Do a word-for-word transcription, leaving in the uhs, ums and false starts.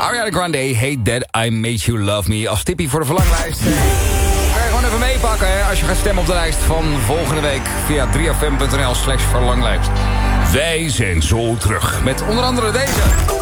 Ariana Grande, Hate That I Made You Love Me. Als tippie voor de verlanglijst. Kan je gewoon even meepakken hè, als je gaat stemmen op de lijst van volgende week. Via drie f m punt n l slash verlanglijst. Wij zijn zo terug met onder andere deze.